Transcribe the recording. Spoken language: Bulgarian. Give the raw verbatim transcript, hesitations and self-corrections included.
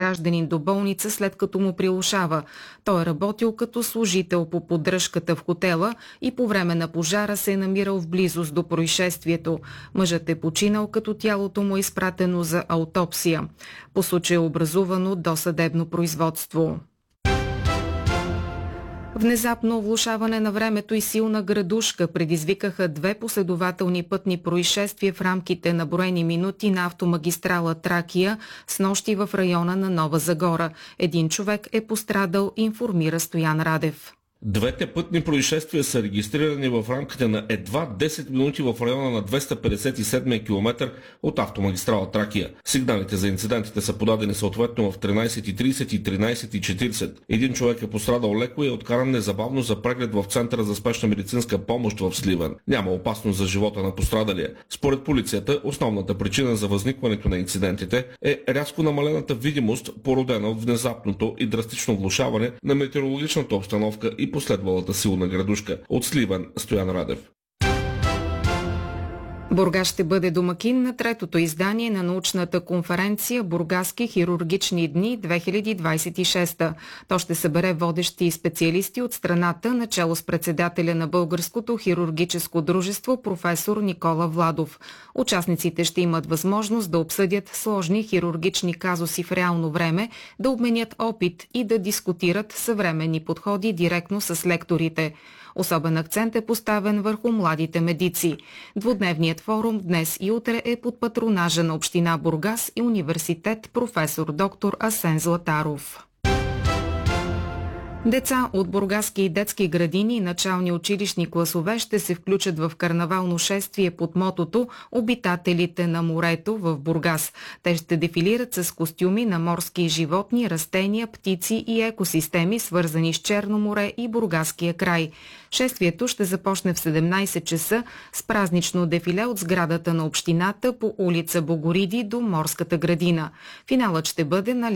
гражданин до болница, след като му прилушава. Той е работил като служител по поддръжката в хотела и по време на пожара се е намирал в близост до происшествието. Мъжът е починал, като тялото му е изпратено за аутопсия. По случая е образувано досъдебно производство. Внезапно влошаване на времето и силна градушка предизвикаха две последователни пътни происшествия в рамките на броени минути на автомагистрала Тракия снощи в района на Нова Загора. Един човек е пострадал, информира Стоян Радев. Двете пътни происшествия са регистрирани в рамките на едва десет минути в района на двеста петдесет и седми километър от автомагистрала Тракия. Сигналите за инцидентите са подадени съответно в тринайсет и трийсет и тринайсет и четирийсет. Един човек е пострадал леко и е откаран незабавно за преглед в Центъра за спешна медицинска помощ в Сливен. Няма опасност за живота на пострадалия. Според полицията, основната причина за възникването на инцидентите е рязко намалената видимост, породена от внезапното и драстично влошаване на метеорологичната обстановка и последвалата силна градушка. От Сливен, Стоян Радев. Бургас ще бъде домакин на третото издание на научната конференция «Бургаски хирургични дни две хиляди двайсет и шеста». То ще събере водещи специалисти от страната, начело с председателя на Българското хирургическо дружество професор Никола Владов. Участниците ще имат възможност да обсъдят сложни хирургични казуси в реално време, да обменят опит и да дискутират съвременни подходи директно с лекторите. Особен акцент е поставен върху младите медици. Двудневният форум днес и утре е под патронажа на община Бургас и университет професор доктор Асен Златаров. Деца от бургаски детски градини и начални училищни класове ще се включат в карнавално шествие под мотото «Обитателите на морето» в Бургас. Те ще дефилират с костюми на морски животни, растения, птици и екосистеми, свързани с Черно море и Бургаския край. Шествието ще започне в седемнайсет часа с празнично дефиле от сградата на общината по улица Богориди до Морската градина. Финалът ще бъде на